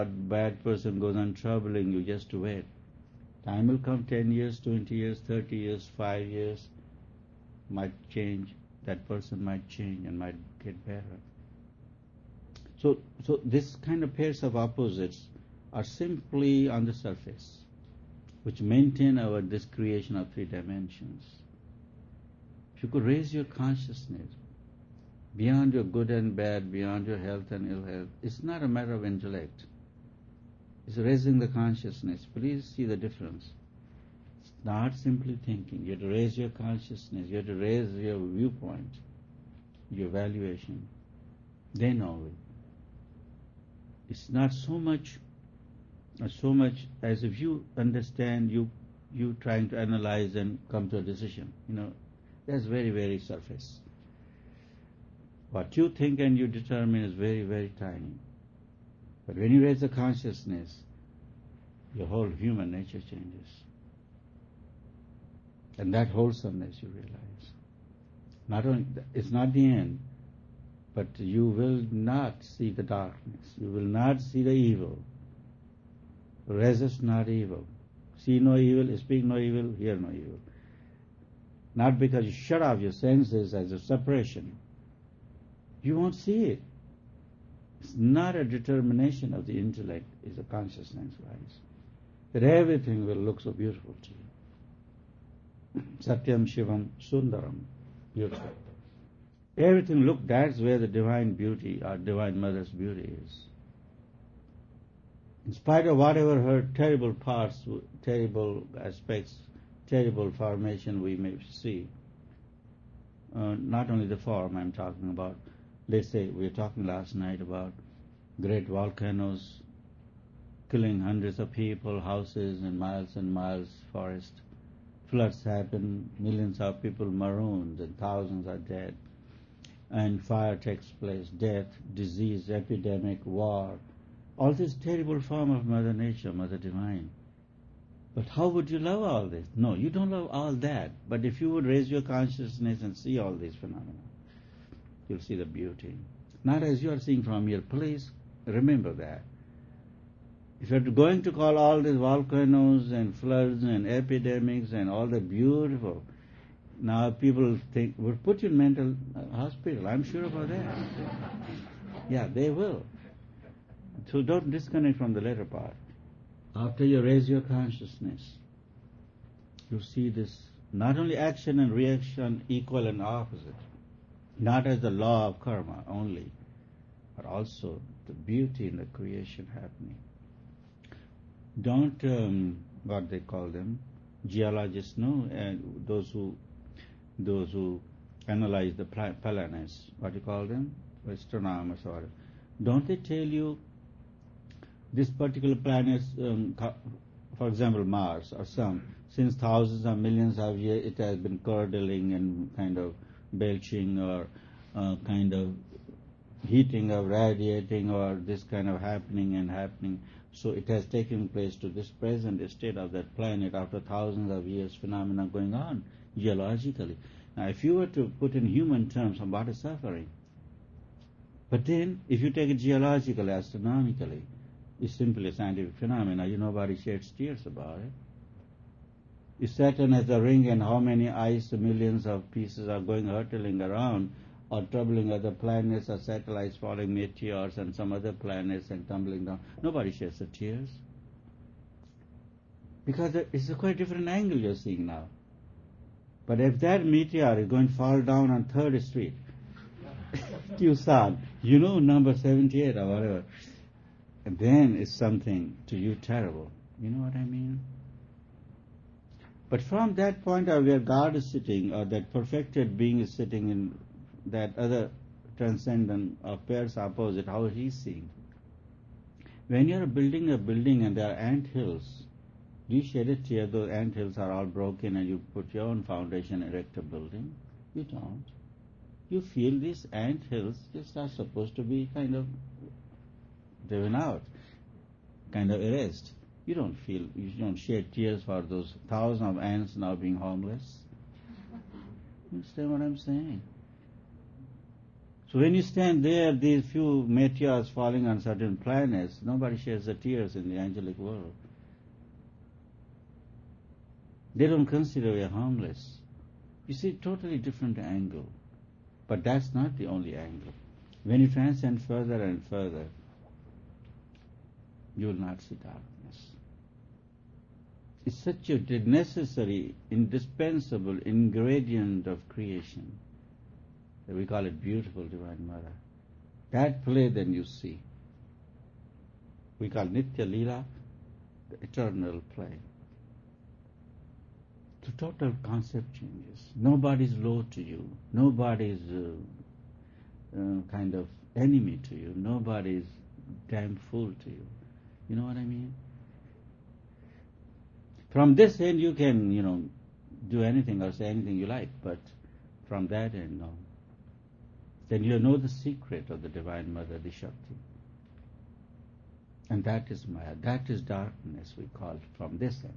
bad person goes on troubling you, just wait. Time will come, 10 years, 20 years, 30 years, 5 years, might change. That person might change and might get better. So this kind of pairs of opposites are simply on the surface, which maintain this creation of 3 dimensions. If you could raise your consciousness beyond your good and bad, beyond your health and ill health, it's not a matter of intellect. It's raising the consciousness. Please see the difference. It's not simply thinking. You have to raise your consciousness. You have to raise your viewpoint, your valuation. Then only. It's not so much as if you understand, you trying to analyze and come to a decision. That's very, very surface. What you think and you determine is very, very tiny. But when you raise the consciousness, your whole human nature changes. And that wholesomeness you realize. Not only, it's not the end, but you will not see the darkness. You will not see the evil. Resist not evil. See no evil, speak no evil, hear no evil. Not because you shut off your senses as a separation. You won't see it. It's not a determination of the intellect, it's a consciousness rise. That everything will look so beautiful to you. Satyam Shivam Sundaram. Beautiful. Everything look, that's where the divine beauty, our divine mother's beauty is. In spite of whatever her terrible parts, terrible aspects, terrible formation we may see, not only the form I'm talking about. Let's say we were talking last night about great volcanoes killing hundreds of people, houses, and miles forest. Floods happen, millions of people marooned, and thousands are dead. And fire takes place, death, disease, epidemic, war. All this terrible form of Mother Nature, Mother Divine. But how would you love all this? No, you don't love all that. But if you would raise your consciousness and see all these phenomena, you'll see the beauty. Not as you are seeing from here. Please remember that. If you're going to call all these volcanoes and floods and epidemics and all the beautiful, now people think, we'll put you in mental hospital. I'm sure about that. Yeah, they will. So don't disconnect from the latter part. After you raise your consciousness, you see this, not only action and reaction equal and opposite, not as the law of karma only, but also the beauty in the creation happening. Don't, what they call them, geologists know, and those who analyze the planets, what you call them, astronomers or, don't they tell you this particular planet, for example Mars or some, since thousands of millions of years it has been curdling and kind of belching or kind of heating or radiating or this kind of happening. So it has taken place to this present state of that planet after thousands of years phenomena going on geologically. Now if you were to put in human terms on what is suffering, but then if you take it geologically, astronomically, it's simply a scientific phenomena. Nobody sheds tears about it. If Saturn has a ring and how many ice millions of pieces are going hurtling around or troubling other planets or satellites falling meteors and some other planets and tumbling down, nobody sheds the tears. Because it's a quite different angle you're seeing now. But if that meteor is going to fall down on 3rd Street, Tucson, number 78 or whatever, and then it's something to you terrible. You know what I mean? But from that point of where God is sitting, or that perfected being is sitting in that other transcendent pairs opposite, how he's seeing. When you're building a building and there are ant hills, do you shed a tear? Those ant hills are all broken and you put your own foundation, erect a building? You don't. You feel these ant hills just are supposed to be kind of driven out, kind of erased. You don't shed tears for those thousands of ants now being homeless. You understand what I'm saying? So when you stand there, these few meteors falling on certain planets, nobody sheds the tears in the angelic world. They don't consider we are harmless. You see, totally different angle. But that's not the only angle. When you transcend further and further, you will not see darkness. It's such a necessary, indispensable ingredient of creation that we call it beautiful Divine Mother. That play then you see. We call Nitya Leela the eternal play. The total concept changes. Nobody's low to you. Nobody's kind of enemy to you. Nobody's damn fool to you. You know what I mean? From this end, you can, do anything or say anything you like, but from that end, no. Then you know the secret of the Divine Mother, the Shakti. And that is Maya. That is darkness, we call it, from this end.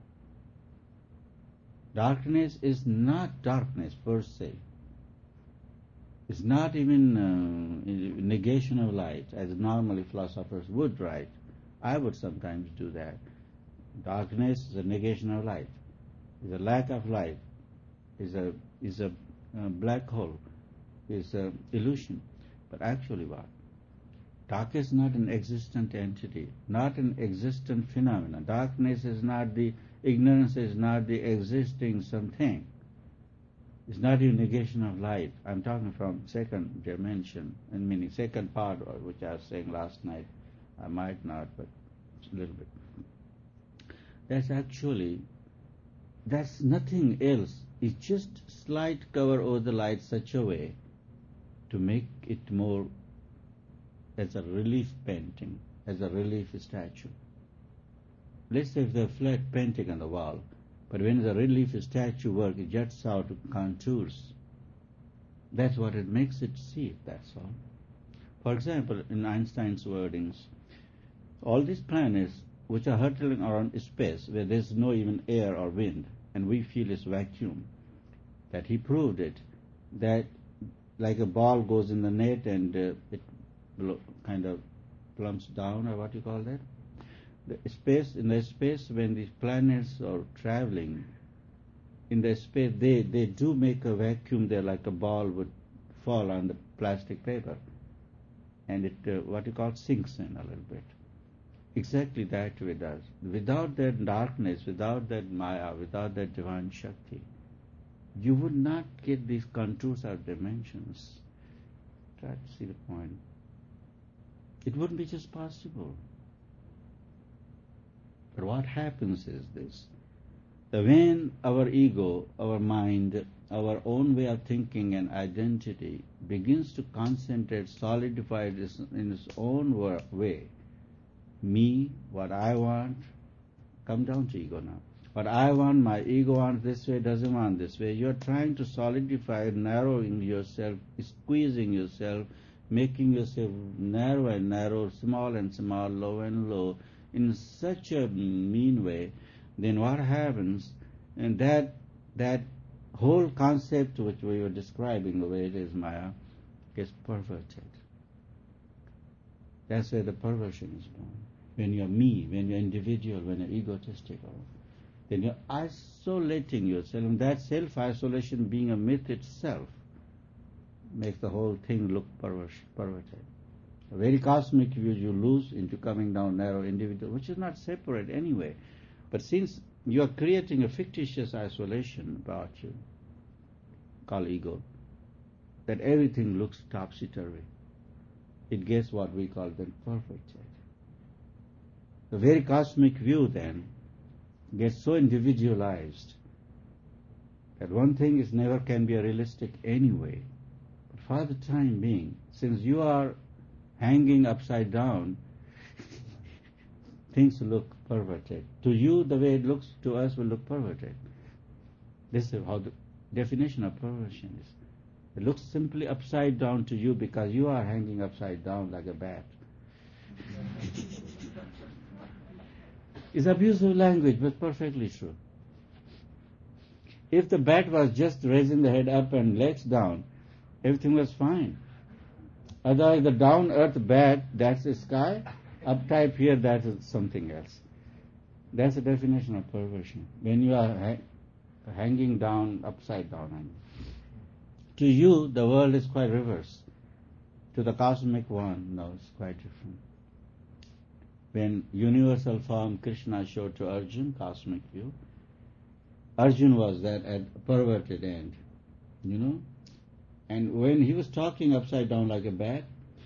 Darkness is not darkness per se. It's not even negation of light, as normally philosophers would write. I would sometimes do that. Darkness is a negation of light. Is a lack of light. Is a black hole. Is a illusion. But actually what? Dark is not an existent entity, not an existent phenomenon. Darkness is not ignorance is not the existing something. It's not even negation of light. I'm talking from second dimension, and meaning second part, which I was saying last night. I might not, but a little bit. That's nothing else. It's just slight cover over the light such a way to make it more as a relief painting, as a relief statue. Let's say if there's a flat painting on the wall, but when the relief statue work, it juts out contours. That's what it makes it see, that's all. For example, in Einstein's wordings, all these planets which are hurtling around space, where there's no even air or wind, and we feel it's vacuum, that he proved it, that like a ball goes in the net and it kind of plumps down, or what you call that? In the space, when these planets are traveling, in the space, they do make a vacuum there, like a ball would fall on the plastic paper, and it, what you call, sinks in a little bit. Exactly that way it does. Without that darkness, without that Maya, without that divine Shakti, you would not get these contours or dimensions. Try to see the point. It wouldn't be just possible. But what happens is this. That when our ego, our mind, our own way of thinking and identity begins to concentrate, solidify in its own way, me, what I want, come down to ego now. What I want, my ego wants this way, doesn't want this way. You're trying to solidify, narrowing yourself, squeezing yourself, making yourself narrow and narrow, small and small, low and low, in such a mean way. Then what happens? And that whole concept which we were describing, the way it is Maya, gets perverted. That's where the perversion is born. When you're me, when you're individual, when you're egotistical, then you're isolating yourself. And that self-isolation, being a myth itself, makes the whole thing look perverted. A very cosmic view you lose into coming down narrow individual, which is not separate anyway. But since you are creating a fictitious isolation about you, called ego, that everything looks topsy-turvy. It gets what we call the perverted. The very cosmic view then gets so individualized that one thing is never can be realistic anyway. But for the time being, since you are hanging upside down, things look perverted. To you, the way it looks to us will look perverted. This is how the definition of perversion is. It looks simply upside down to you because you are hanging upside down like a bat. It's abusive language, but perfectly true. If the bat was just raising the head up and legs down, everything was fine. Otherwise, the down-earth bat, that's the sky. Uptype here, that is something else. That's the definition of perversion. When you are hanging down, upside down. I mean. To you, the world is quite reverse. To the cosmic one, no, it's quite different. When universal form Krishna showed to Arjun, cosmic view, Arjun was that at perverted end, you know. And when he was talking upside down like a bat,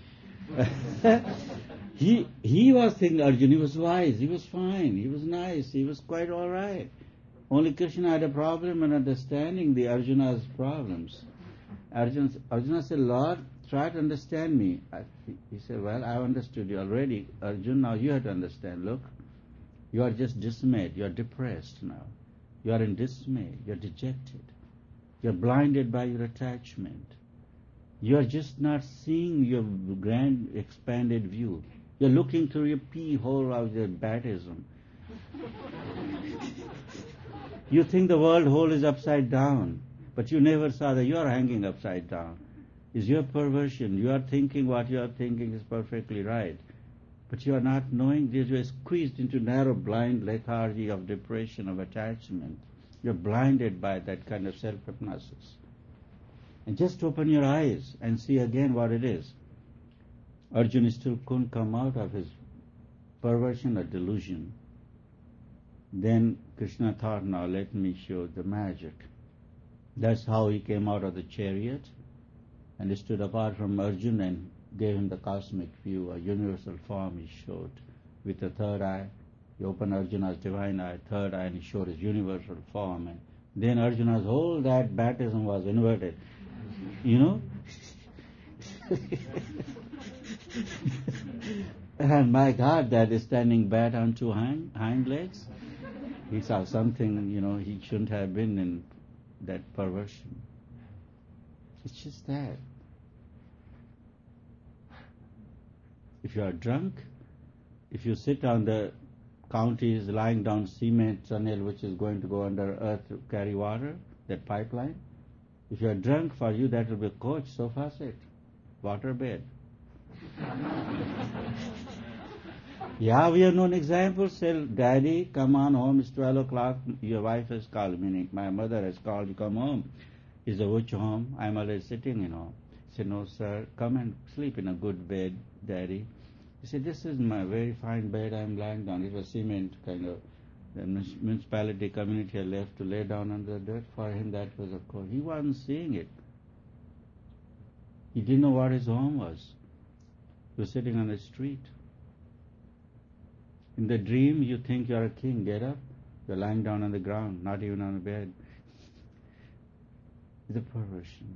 he was thinking Arjun, he was wise, he was fine, he was nice, he was quite all right. Only Krishna had a problem in understanding the Arjuna's problems. Arjuna said, Lord, try to understand me. He said, well, I understood you already. Arjuna, now you have to understand. Look, you are just dismayed. You are depressed now. You are in dismay. You are dejected. You are blinded by your attachment. You are just not seeing your grand expanded view. You are looking through your pea hole of your baptism. You think the world whole is upside down, but you never saw that you are hanging upside down. It's your perversion. You are thinking what you are thinking is perfectly right, but you are not knowing that you are squeezed into narrow, blind lethargy of depression, of attachment. You are blinded by that kind of self-hypnosis. And just open your eyes and see again what it is. Arjuna still couldn't come out of his perversion or delusion. Then Krishna thought, now let me show the magic. That's how he came out of the chariot and he stood apart from Arjuna and gave him the cosmic view, a universal form he showed with the third eye. He opened Arjuna's divine eye, third eye, and he showed his universal form. And then Arjuna's whole that baptism was inverted. You know? And my God, that is standing bat on two hind legs. He saw something, you know, he shouldn't have been in that perversion. It's just that. If you are drunk, if you sit on the counties lying down cement tunnel which is going to go under earth to carry water, that pipeline, if you are drunk, for you that will be a coach, sofa set, water bed. Yeah, we have known examples. Say, Daddy, come on home, it's 12 o'clock, your wife has called, meaning my mother has called, you come home. Is the which home? I'm already sitting, you know. I said, no, sir, come and sleep in a good bed, Daddy. He said, this is my very fine bed, I'm lying down. It was cement, kind of. The municipality community had left to lay down on the dirt. For him, that was a coach. He wasn't seeing it. He didn't know what his home was. He was sitting on the street. In the dream, you think you're a king. Get up. You're lying down on the ground, not even on a bed. It's a perversion.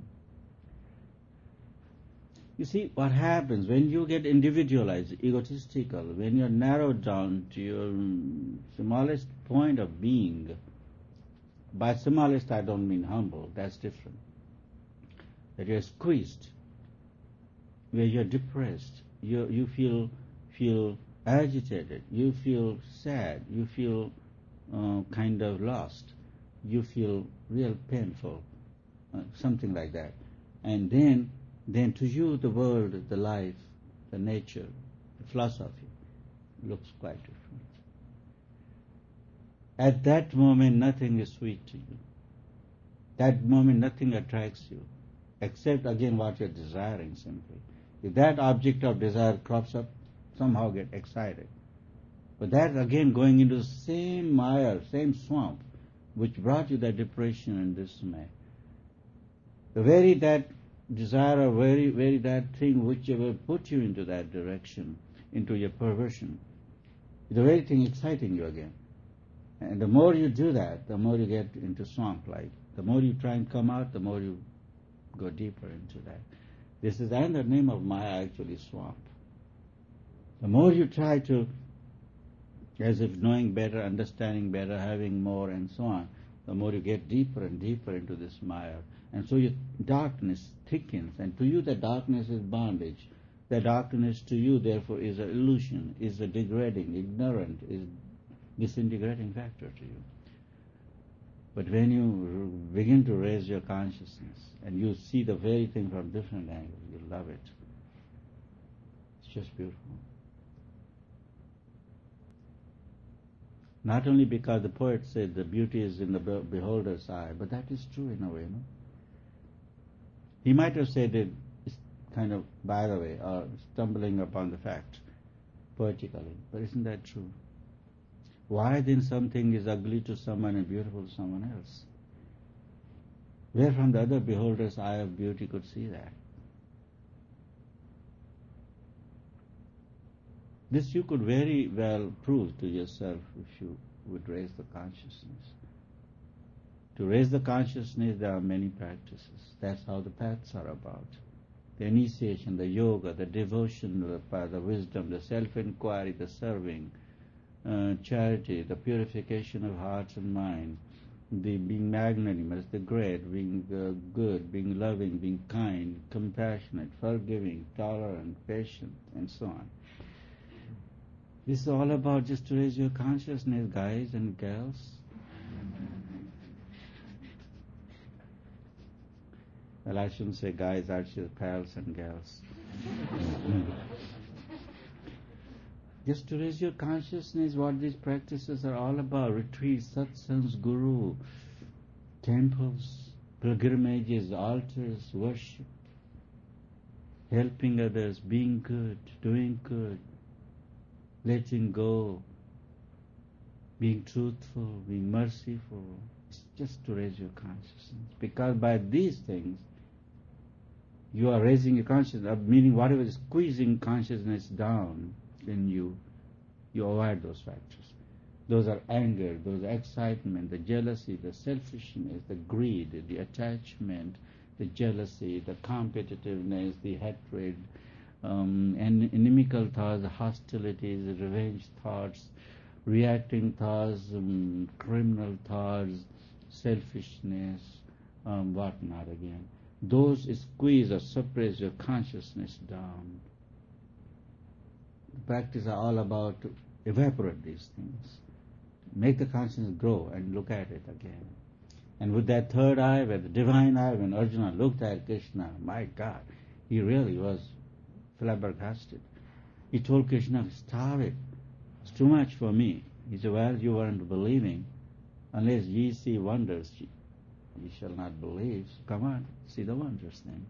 You see, what happens when you get individualized, egotistical, when you're narrowed down to your smallest point of being. By smallest, I don't mean humble. That's different. That you're squeezed, where you're depressed, you feel agitated, you feel sad, you feel kind of lost, you feel real painful, something like that. And then to you the world, the life, the nature, the philosophy looks quite different. At that moment nothing is sweet to you. That moment nothing attracts you, except again what you're desiring simply. If that object of desire crops up, somehow get excited. But that's again going into the same mire, same swamp, which brought you that depression and dismay. The very that desire or very that thing which will put you into that direction, into your perversion, is the very thing exciting you again. And the more you do that, the more you get into swamp life. The more you try and come out, the more you go deeper into that. This is another name of Maya, actually, swamp. The more you try to, as if knowing better, understanding better, having more, and so on, the more you get deeper and deeper into this Maya. And so your darkness thickens, and to you the darkness is bondage. The darkness to you, therefore, is an illusion, is a degrading, ignorant, is disintegrating factor to you. But when you begin to raise your consciousness and you see the very thing from different angles, you love it. just beautiful. Not only because the poet said the beauty is in the beholder's eye, but that is true in a way, no? He might have said it kind of by the way, or stumbling upon the fact, poetically. But isn't that true? Why then something is ugly to someone and beautiful to someone else? Where from the other beholder's eye of beauty could see that? This you could very well prove to yourself if you would raise the consciousness. To raise the consciousness, there are many practices. That's how the paths are about. The initiation, the yoga, the devotion, the wisdom, the self-inquiry, the serving, charity, the purification of heart and mind, the being magnanimous, the great, being good, being loving, being kind, compassionate, forgiving, tolerant, patient, and so on. This is all about just to raise your consciousness, guys and girls. Well, I shouldn't say guys, I should say pals and gals. Just to raise your consciousness, what these practices are all about. Retreats, satsangs, guru, temples, pilgrimages, altars, worship, helping others, being good, doing good, letting go, being truthful, being merciful. It's just to raise your consciousness. Because by these things, you are raising your consciousness, meaning whatever is squeezing consciousness down in you, you avoid those factors. Those are anger, those are excitement, the jealousy, the selfishness, the greed, the attachment, the jealousy, the competitiveness, the hatred, and inimical thoughts, hostilities, revenge thoughts, reacting thoughts, criminal thoughts, selfishness, whatnot again. Those squeeze or suppress your consciousness down. The practice are all about to evaporate these things. Make the consciousness grow and look at it again. And with that third eye, with the divine eye, when Arjuna looked at Krishna, my God, he really was flabbergasted. He told Krishna, stop it. It's too much for me. He said, well, you weren't believing. Unless ye see wonders, ye shall not believe. So come on, see the wonders then.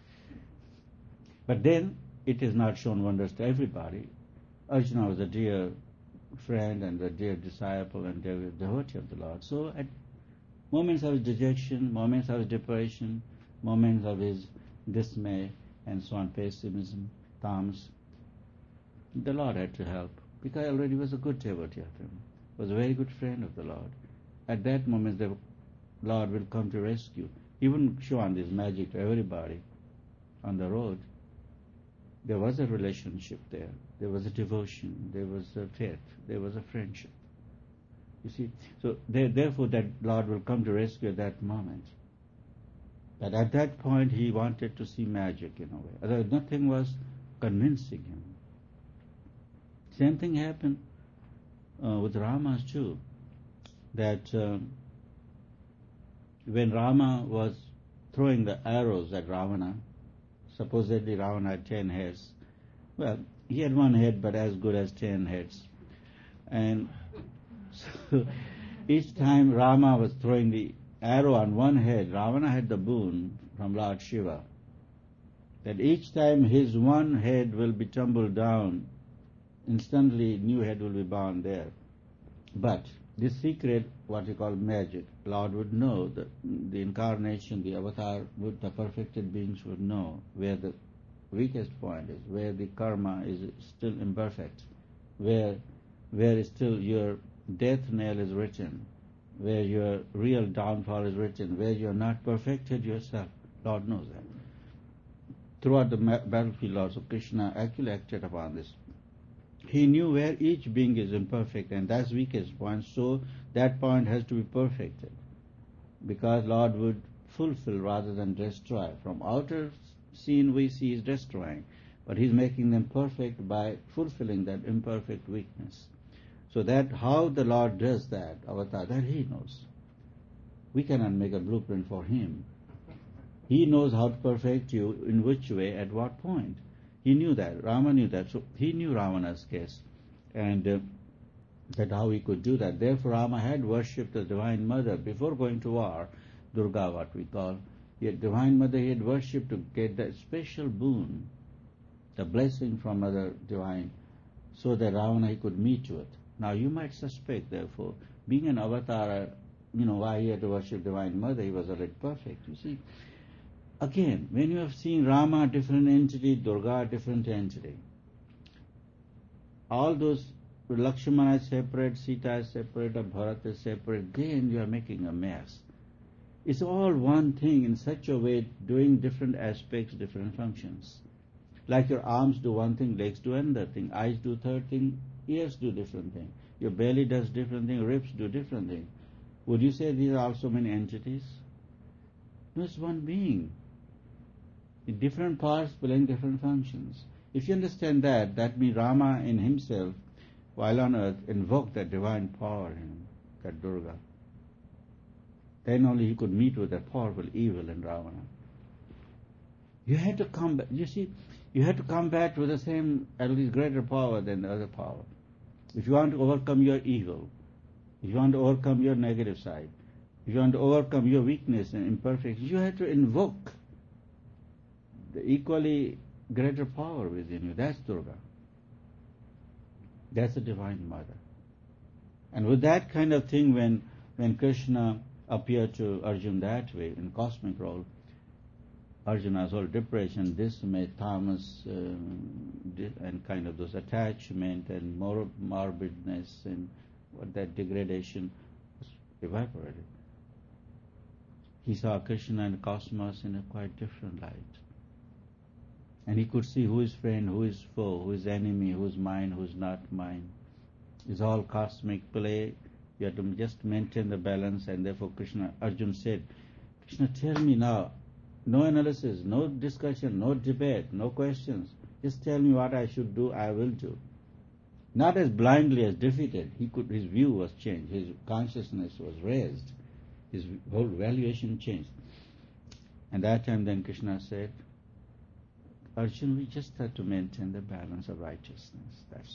But then, it is not shown wonders to everybody. Arjuna was a dear friend and a dear disciple and dear devotee of the Lord. So at moments of his dejection, moments of his depression, moments of his dismay, and so on, pessimism, tamas, the Lord had to help. Because already was a good devotee of him, was a very good friend of the Lord. At that moment, the Lord will come to rescue. He wouldn't show on this magic to everybody on the road. There was a relationship there. There was a devotion. There was a faith. There was a friendship. You see, so therefore that Lord will come to rescue at that moment. But at that point he wanted to see magic in a way. Otherwise nothing was convincing him. Same thing happened with Rama too. That when Rama was throwing the arrows at Ravana, supposedly Ravana had 10 heads. Well, he had one head but as good as 10 heads. And so each time Rama was throwing the arrow on one head, Ravana had the boon from Lord Shiva that each time his one head will be tumbled down, instantly new head will be born there. But this secret, what you call magic, Lord would know, that the incarnation, the avatar, the perfected beings would know where the weakest point is, where the karma is still imperfect, where still your death nail is written, where your real downfall is written, where you are not perfected yourself. Lord knows that. Throughout the battlefield also, Krishna actually acted upon this. He knew where each being is imperfect, and that's weakest point, so that point has to be perfected. Because Lord would fulfill rather than destroy. From outer scene we see He's destroying, but He's making them perfect by fulfilling that imperfect weakness. So that how the Lord does that, avatar, that He knows. We cannot make a blueprint for Him. He knows how to perfect you, in which way, at what point. He knew that. Rama knew that. So he knew Ravana's case. And that how he could do that. Therefore, Rama had worshipped the Divine Mother before going to war, Durga, what we call. Yet Divine Mother he had worshipped to get that special boon, the blessing from Mother Divine, so that Ravana he could meet with. Now you might suspect, therefore, being an avatar, why he had to worship Divine Mother, he was already perfect. You see, again, when you have seen Rama, different entity, Durga, different entity, all those, Lakshmana is separate, Sita is separate, Bharata is separate, then you are making a mess. It's all one thing in such a way, doing different aspects, different functions. Like your arms do one thing, legs do another thing, eyes do third thing, ears do different thing, your belly does different thing, ribs do different thing. Would you say these are also many entities? No, it's one being. In different parts playing different functions. If you understand that, that means Rama in himself, while on earth, invoked that divine power in him, that Durga. Then only he could meet with that powerful evil in Ravana. You had to come back, you see, you had to come back to the same, at least greater power than the other power. If you want to overcome your evil, if you want to overcome your negative side, if you want to overcome your weakness and imperfection, you have to invoke the equally greater power within you. That's Durga. That's the Divine Mother. And with that kind of thing, when Krishna appeared to Arjuna that way, in cosmic role, Arjuna's whole depression, dismay, tamas, and kind of those attachment and morbidness and that degradation evaporated. He saw Krishna and cosmos in a quite different light. And he could see who is friend, who is foe, who is enemy, who is mine, who is not mine. It's all cosmic play. You have to just maintain the balance, and therefore Arjuna said, Krishna, tell me now, no analysis, no discussion, no debate, no questions. Just tell me what I should do, I will do. Not as blindly as defeated. His view was changed, his consciousness was raised, his whole valuation changed. And that time then Krishna said, Arjuna, we just have to maintain the balance of righteousness, that's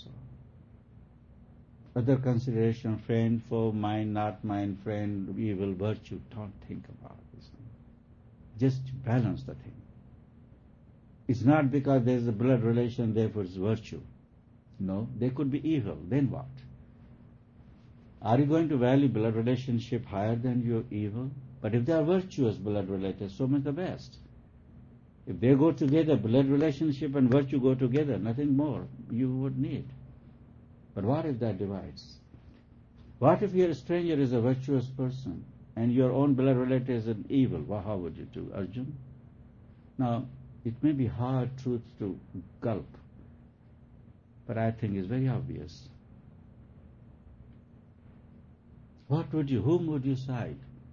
all. Other consideration, friend, foe, mine, not mine, friend, evil, virtue, don't think about this thing. Just balance the thing. It's not because there's a blood relation, therefore it's virtue. No, they could be evil, then what? Are you going to value blood relationship higher than your evil? But if they are virtuous blood related, so much the best. If they go together, blood relationship and virtue go together, nothing more you would need. But what if that divides? What if your stranger is a virtuous person and your own blood relative is an evil? Well, how would you do, Arjuna? Now, it may be hard truth to gulp, but I think it's very obvious. Whom would you side?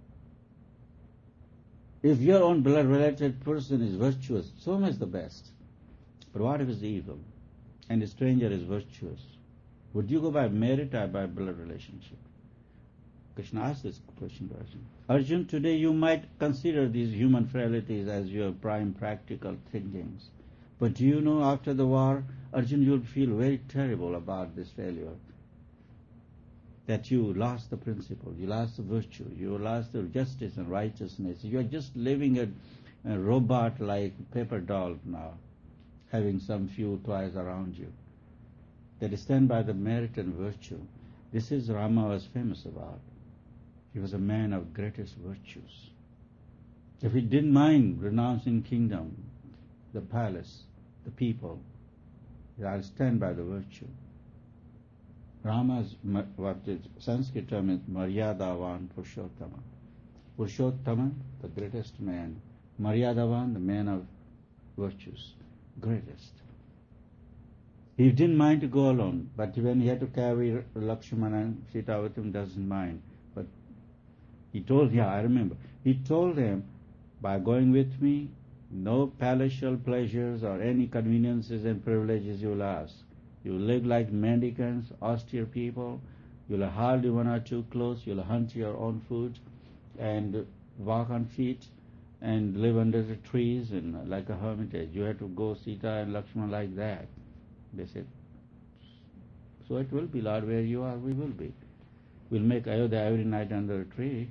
If your own blood-related person is virtuous, so much the best. But what if it's evil, and the stranger is virtuous? Would you go by merit or by blood relationship? Krishna asked this question to Arjuna. Arjuna, today you might consider these human frailties as your prime practical thinkings. But do you know, after the war, Arjuna, you'll feel very terrible about this failure. That you lost the principle, you lost the virtue, you lost the justice and righteousness. You are just living a robot-like paper doll now, having some few toys around you that stand by the merit and virtue. This is Rama was famous about. He was a man of greatest virtues. If he didn't mind renouncing kingdom, the palace, the people, I'll stand by the virtue. Rama's, what the Sanskrit term is Maryadavan Purushottama. Purushottama, the greatest man. Maryadavan, the man of virtues, greatest. He didn't mind to go alone, but when he had to carry Lakshmana and Sita with him, doesn't mind. But he told, I remember, he told him, by going with me, no palatial pleasures or any conveniences and privileges you will ask. You will live like mendicants, austere people. You'll have hardly one or two clothes. You'll hunt your own food and walk on feet. and live under the trees and like a hermitage. You have to go Sita and Lakshmana like that. They said, so it will be, Lord, where you are, we will be. We'll make Ayodhya every night under a tree.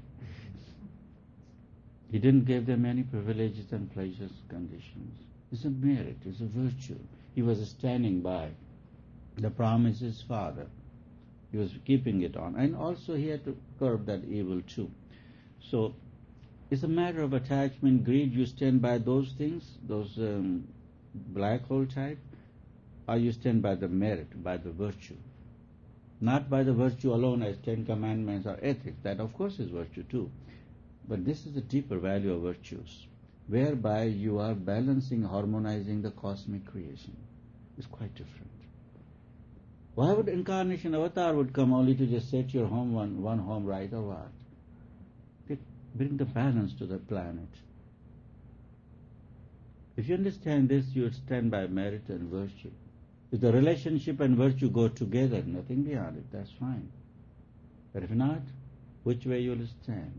He didn't give them any privileges and pleasures, conditions. It's a merit, it's a virtue. He was standing by the promise of his father. He was keeping it on. And also he had to curb that evil too. So it's a matter of attachment, greed. You stand by those things, those black hole type, or you stand by the merit, by the virtue. Not by the virtue alone as 10 Commandments or ethics. That of course is virtue too. But this is the deeper value of virtues, whereby you are balancing, harmonizing the cosmic creation. It's quite different. Why would incarnation avatar would come only to just set your home one home right or what? They bring the balance to the planet. If you understand this, you stand by merit and virtue. If the relationship and virtue go together, nothing beyond it, that's fine. But if not, which way you'll stand?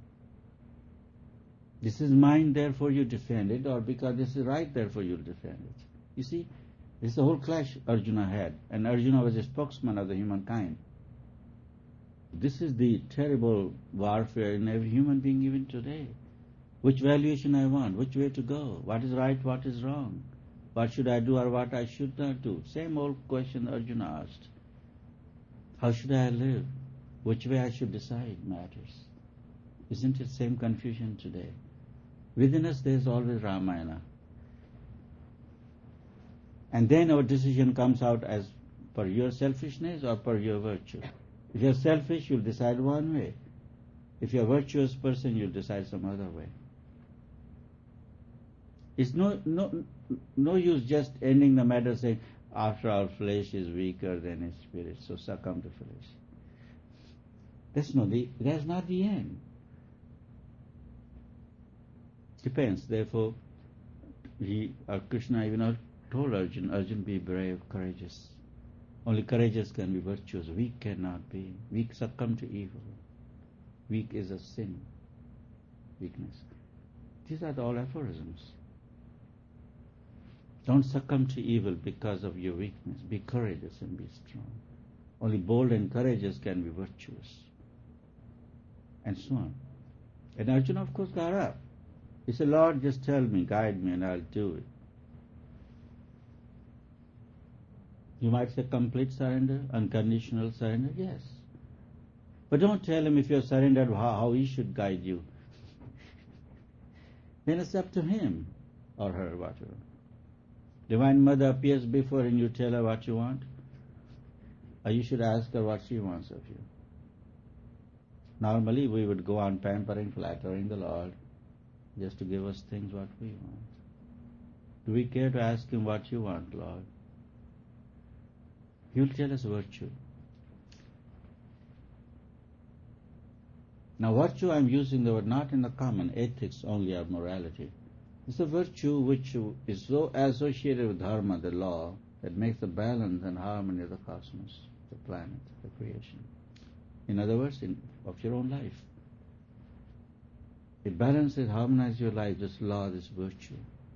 This is mine, therefore you defend it, or because this is right, therefore you'll defend it. You see, this is the whole clash Arjuna had, and Arjuna was a spokesman of the humankind. This is the terrible warfare in every human being even today. Which valuation I want, which way to go, what is right, what is wrong, what should I do or what I should not do. Same old question Arjuna asked. How should I live? Which way I should decide matters. Isn't it same confusion today? Within us there is always Ramayana. And then our decision comes out as per your selfishness or per your virtue. If you're selfish, you'll decide one way. If you're a virtuous person, you'll decide some other way. It's no use just ending the matter saying, after all, flesh is weaker than its spirit, so succumb to flesh. That's not the end. Depends. Therefore, Krishna even told Arjun, be brave, courageous. Only courageous can be virtuous. Weak cannot be. Weak succumb to evil. Weak is a sin. Weakness. These are all aphorisms. Don't succumb to evil because of your weakness. Be courageous and be strong. Only bold and courageous can be virtuous. And so on. And Arjuna, of course, got up. He said, Lord, just tell me, guide me, and I'll do it. You might say complete surrender, unconditional surrender, yes. But don't tell him if you're surrendered how he should guide you. Then it's up to him or her, whatever. Divine Mother appears before and you tell her what you want, or you should ask her what she wants of you. Normally we would go on pampering, flattering the Lord, just to give us things what we want. Do we care to ask him what you want, Lord? He will tell us virtue. Now virtue, I'm using the word not in the common ethics only or morality. It's a virtue which is so associated with dharma, the law, that makes the balance and harmony of the cosmos, the planet, the creation. In other words, of your own life. It balances, harmonizes your life, this law, this virtue.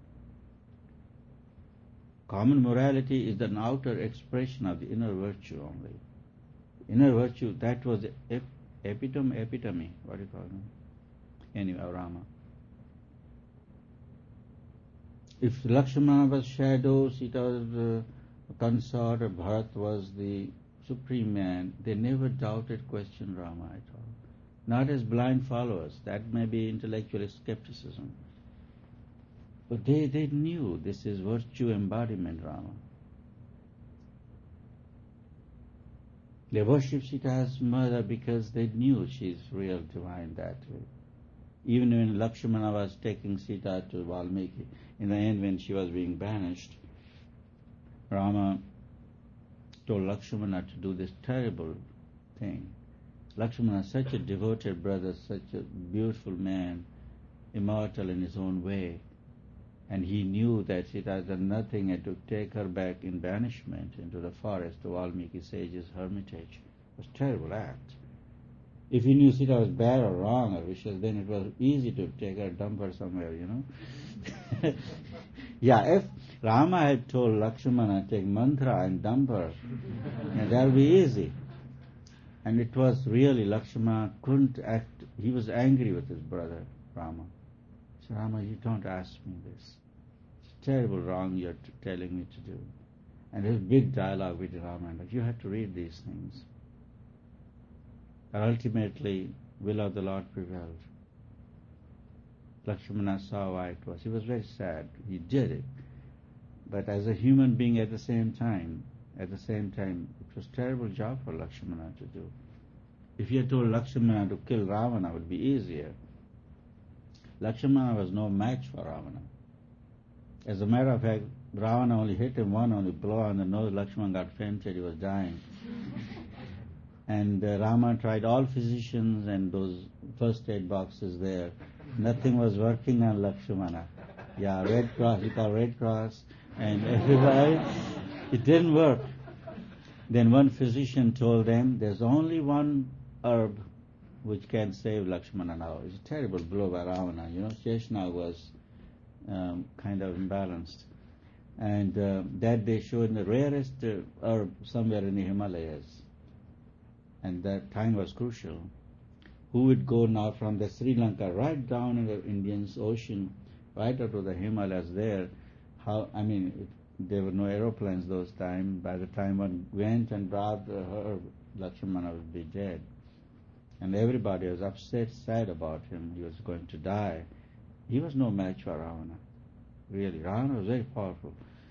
Common morality is an outer expression of the inner virtue only. Inner virtue, that was epitome, what do you call it? Anyway, Rama. If Lakshmana was shadow, Sita was the consort, or Bharat was the supreme man, they never doubted, questioned Rama at all. Not as blind followers, that may be intellectual skepticism. But they knew this is virtue embodiment, Rama. They worshipped Sita as mother because they knew she's real divine that way. Even when Lakshmana was taking Sita to Valmiki, in the end when she was being banished, Rama told Lakshmana to do this terrible thing. Lakshmana, such a devoted brother, such a beautiful man, immortal in his own way, and he knew that Sita had done nothing and to take her back in banishment into the forest to Valmiki sage's hermitage. It was a terrible act. If he knew Sita was bad or wrong or vicious, then it was easy to take her, dump her somewhere, Yeah, if Rama had told Lakshmana, take mantra and dump her, that would be easy. And it was really, Lakshmana couldn't act, he was angry with his brother, Rama. He said, Rama, you don't ask me this. It's terrible wrong you're telling me to do. And there's a big dialogue between Rama and Lakshmana. You have to read these things. And ultimately, will of the Lord prevailed. Lakshmana saw why it was. He was very sad. He did it. But as a human being at the same time, it was a terrible job for Lakshmana to do. If he had told Lakshmana to kill Ravana, it would be easier. Lakshmana was no match for Ravana. As a matter of fact, Ravana only hit him one only blow on the nose. Lakshmana got fainted, he was dying. And Rama tried all physicians and those first aid boxes there. Nothing was working on Lakshmana. Yeah, Red Cross, he called Red Cross, and everybody, it didn't work. Then one physician told them, there's only one herb which can save Lakshmana now. It's a terrible blow by Ravana. Sheshnag was kind of imbalanced. And that they showed the rarest herb somewhere in the Himalayas. And that time was crucial. Who would go now from the Sri Lanka right down in the Indian Ocean, right up to the Himalayas there? There were no aeroplanes those times. By the time one went and brought the herb, Lakshmana would be dead. And everybody was upset, sad about him. He was going to die. He was no match for Ravana. Really, Ravana was very powerful.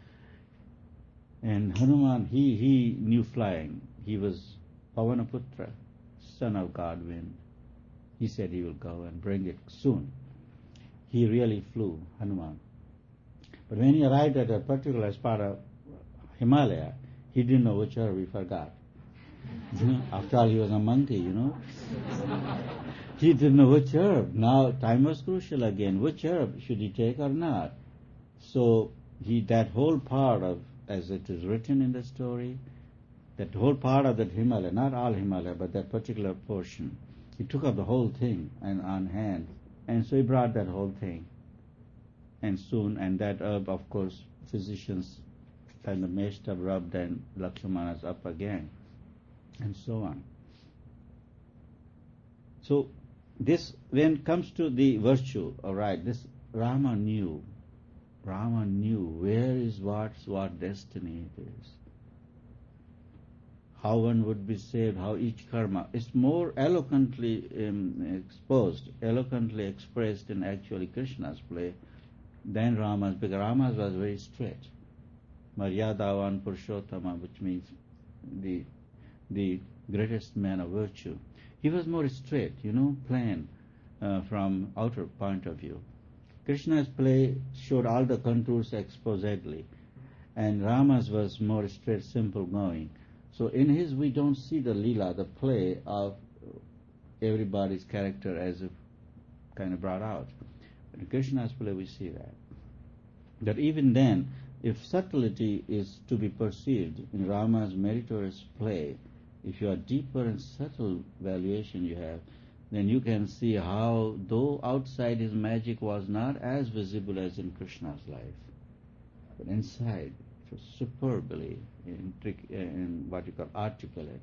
And Hanuman, he knew flying. He was Pavanaputra, son of God wind. He said he will go and bring it soon. He really flew, Hanuman. But when he arrived at a particular spot of Himalaya, he didn't know which herb, he forgot. After all, he was a monkey, He didn't know which herb. Now, time was crucial again. Which herb should he take or not? So, that whole part of, as it is written in the story, that whole part of that Himalaya, not all Himalaya, but that particular portion, he took up the whole thing on hand. And so he brought that whole thing. And soon, and that herb, of course, physicians kind of meshed up, rubbed, and Lakshmana's up again. And so on. So, this, when it comes to the virtue, all right, this Rama knew where is what destiny it is. How one would be saved, how each karma is more eloquently eloquently expressed in actually Krishna's play than Rama's, because Rama's was very straight. Maryadavan Purushottama, which means the greatest man of virtue. He was more straight, plain from outer point of view. Krishna's play showed all the contours exposedly, and Rama's was more straight, simple going. So in his, we don't see the lila, the play of everybody's character as if kind of brought out. But in Krishna's play, we see that. That even then, if subtlety is to be perceived in Rama's meritorious play, if you are deeper and subtle valuation you have, then you can see how, though outside his magic was not as visible as in Krishna's life, but inside it was superbly in what you call articulated.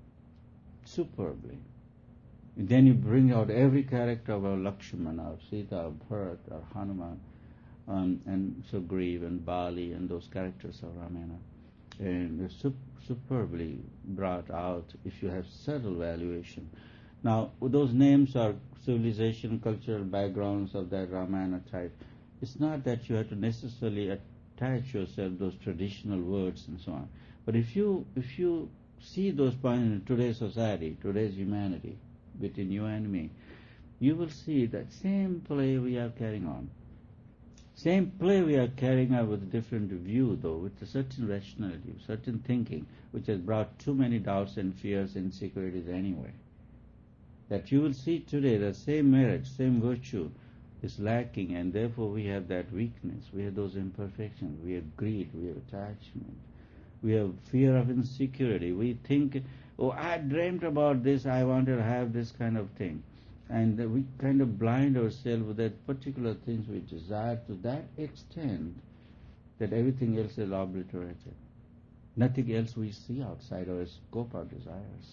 Superbly. And then you bring out every character of Lakshmana, of Sita, of Bharat, or Hanuman, and Sugriva and Bali and those characters of Ramayana. And they're superbly brought out if you have subtle valuation. Now, those names are civilization, cultural backgrounds of that Ramayana type. It's not that you have to necessarily attach yourself to those traditional words and so on. But if you see those points in today's society, today's humanity, between you and me, you will see that same play we are carrying on. Same play we are carrying out with a different view, though, with a certain rationality, certain thinking, which has brought too many doubts and fears and insecurities anyway. That you will see today the same merit, same virtue is lacking, and therefore we have that weakness, we have those imperfections, we have greed, we have attachment, we have fear of insecurity. We think Oh, I dreamt about this, I wanted to have this kind of thing. And we kind of blind ourselves with that particular things we desire to that extent that everything else is obliterated. Nothing else we see outside our scope of desires.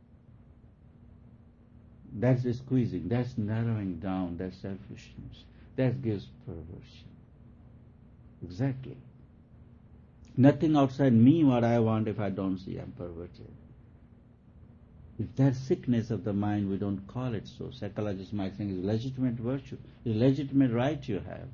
That's the squeezing, that's narrowing down, that's selfishness. That gives perversion. Exactly. Nothing outside me what I want, if I don't see, I'm perverted. If that sickness of the mind, we don't call it so. Psychologists might think it's a legitimate virtue, it's a legitimate right you have.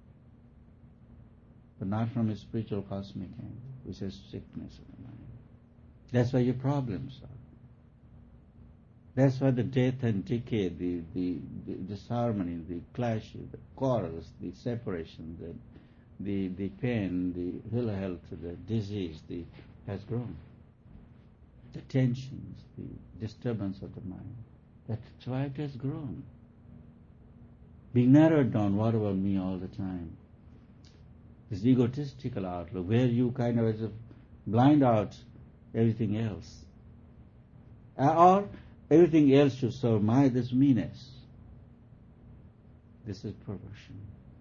But not from a spiritual cosmic angle, which is sickness of the mind. That's why your problems are. That's why the death and decay, the disharmony, the clashes, the quarrels, the separation, the pain, the ill health, the disease, has grown. The tensions, the disturbance of the mind. That's why it has grown. Being narrowed down, what about me all the time? This egotistical outlook, where you kind of as if blind out everything else. Or everything else should serve this meanness. This is perversion.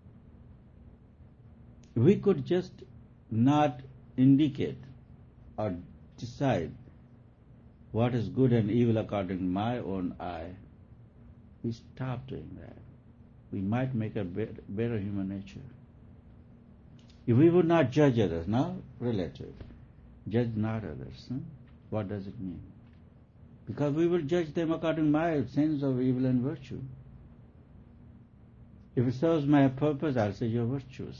We could just not indicate or decide what is good and evil according to my own eye. We stop doing that. We might make a better human nature. If we would not judge others, now relative, judge not others. What does it mean? Because we will judge them according to my sense of evil and virtue. If it serves my purpose, I'll say you're virtuous.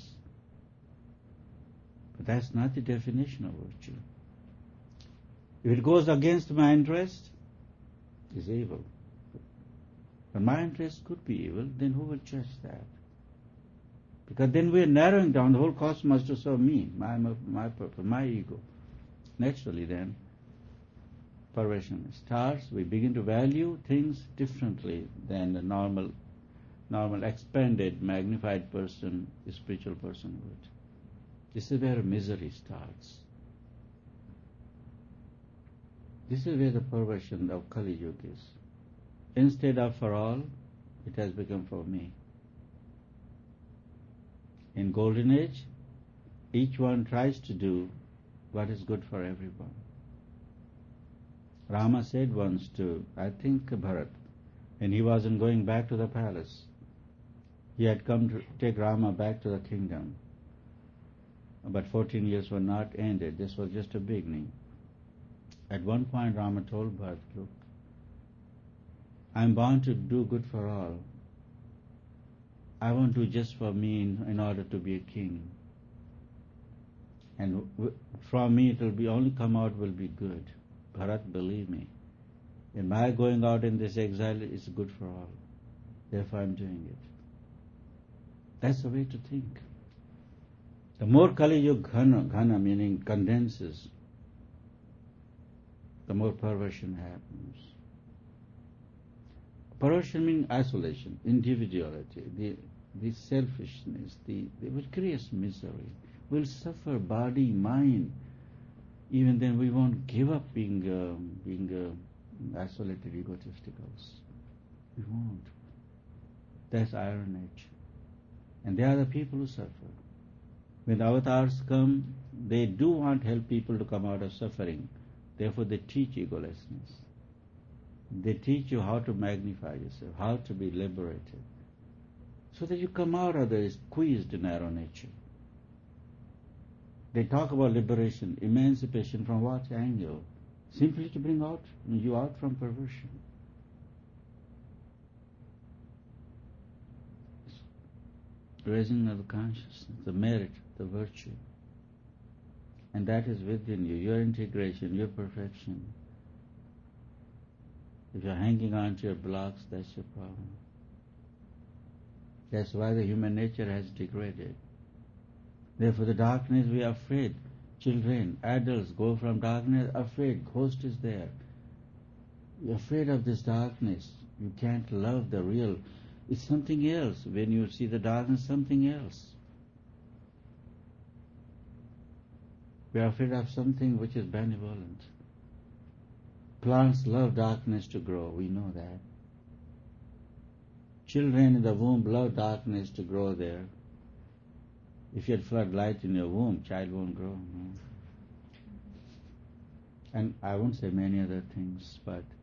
But that's not the definition of virtue. If it goes against my interest, it's evil. But my interest could be evil, then who will judge that? Because then we're narrowing down the whole cosmos to serve me, my purpose, my ego. Naturally then, perversion starts. We begin to value things differently than the normal expanded, magnified person, a spiritual person would. This is where misery starts. This is where the perversion of Kali Yuga is. Instead of for all, it has become for me. In Golden Age, each one tries to do what is good for everyone. Rama said once to, I think, Bharat, and he wasn't going back to the palace. He had come to take Rama back to the kingdom. But 14 years were not ended. This was just a beginning. At one point, Rama told Bharat, look, I'm bound to do good for all. I won't do just for me in order to be a king. And from me it will be only come out will be good. Bharat, believe me. In my going out in this exile is good for all. Therefore I'm doing it. That's the way to think. The more Kali Yuga ghana meaning condenses, the more perversion happens. Perversion means isolation, individuality, the selfishness, which creates misery. We'll suffer body, mind. Even then we won't give up being isolated egostisticals. We won't. That's our nature. And they are the people who suffer. When the avatars come, they do want to help people to come out of suffering. Therefore they teach egolessness. They teach you how to magnify yourself, how to be liberated, so that you come out of the squeezed narrow nature. They talk about liberation, emancipation from what angle? Simply to bring you out from perversion. Raising of the consciousness, the merit, the virtue. And that is within you, your integration, your perfection. If you're hanging on to your blocks, that's your problem. That's why the human nature has degraded. Therefore the darkness we are afraid. Children, adults go from darkness afraid. Ghost is there. You're afraid of this darkness. You can't love the real. It's something else. When you see the darkness, something else. We are afraid of something which is benevolent. Plants love darkness to grow. We know that. Children in the womb love darkness to grow there. If you had flood light in your womb, child won't grow. No. And I won't say many other things, but